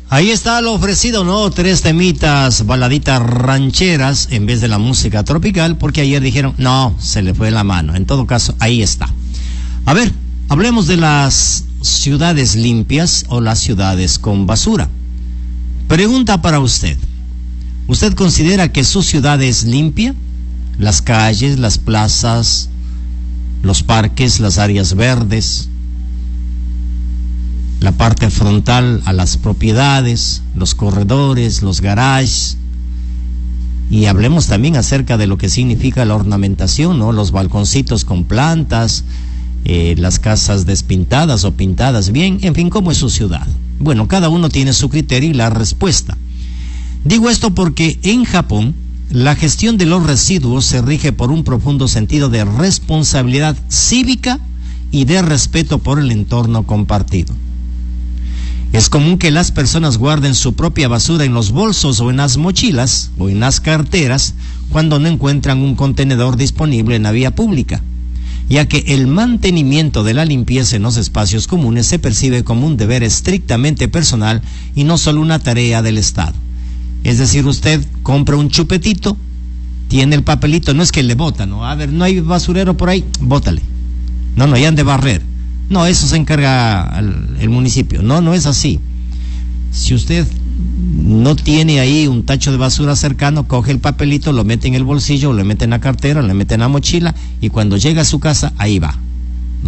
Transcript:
Ahí está lo ofrecido, ¿no? 3 temitas, baladitas rancheras en vez de la música tropical, porque ayer dijeron, no, se le fue la mano. En todo caso, ahí está. A ver, hablemos de las ciudades limpias o las ciudades con basura. Pregunta para usted. ¿Usted considera que su ciudad es limpia? Las calles, las plazas, los parques, las áreas verdes, la parte frontal a las propiedades, los corredores, los garages. Y hablemos también acerca de lo que significa la ornamentación, ¿no? Los balconcitos con plantas, las casas despintadas o pintadas bien, en fin, ¿cómo es su ciudad? Bueno, cada uno tiene su criterio y la respuesta. Digo esto porque en Japón la gestión de los residuos se rige por un profundo sentido de responsabilidad cívica y de respeto por el entorno compartido. Es común que las personas guarden su propia basura en los bolsos o en las mochilas o en las carteras cuando no encuentran un contenedor disponible en la vía pública, ya que el mantenimiento de la limpieza en los espacios comunes se percibe como un deber estrictamente personal y no solo una tarea del Estado. Es decir, usted compra un chupetito, tiene el papelito, no es que le bota, ¿no? A ver, no hay basurero por ahí, bótale. No, ya han de barrer. No, eso se encarga el municipio. No es así. Si usted no tiene ahí un tacho de basura cercano, coge el papelito, lo mete en el bolsillo, lo mete en la cartera, lo mete en la mochila y cuando llega a su casa, ahí va.